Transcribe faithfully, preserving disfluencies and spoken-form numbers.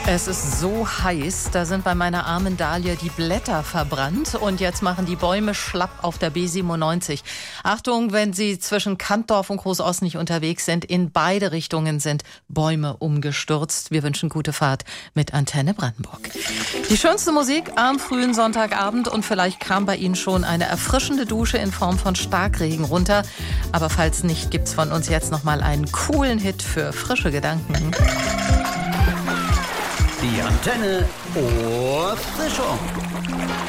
Es ist so heiß, da sind bei meiner armen Dahlia die Blätter verbrannt und jetzt machen die Bäume schlapp auf der B siebenundneunzig. Achtung, wenn Sie zwischen Kantdorf und Großossnich unterwegs sind, in beide Richtungen sind Bäume umgestürzt. Wir wünschen gute Fahrt mit Antenne Brandenburg. Die schönste Musik am frühen Sonntagabend und vielleicht kam bei Ihnen schon eine erfrischende Dusche in Form von Starkregen runter. Aber falls nicht, gibt's von uns jetzt noch mal einen coolen Hit für frische Gedanken. Die Antenne Ohrfrischung.